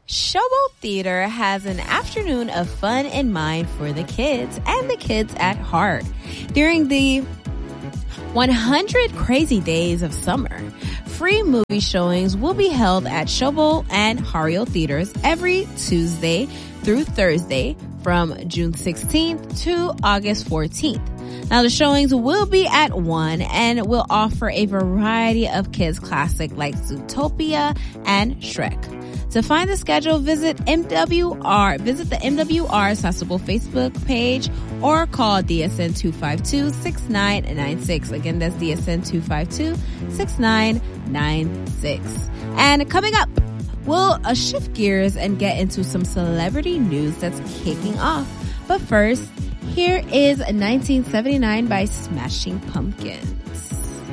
Showboat Theater has an afternoon of fun in mind for the kids and the kids at heart. During the 100 crazy days of summer, free movie showings will be held at Showboat and Hario Theaters every Tuesday through Thursday from June 16th to August 14th. Now the showings will be at 1 and will offer a variety of kids classics like Zootopia and Shrek. To find the schedule, visit the MWR Accessible Facebook page or call DSN 252-6996. Again, that's DSN 252-6996. And coming up, we'll shift gears and get into some celebrity news that's kicking off. But first, here is 1979 by Smashing Pumpkins.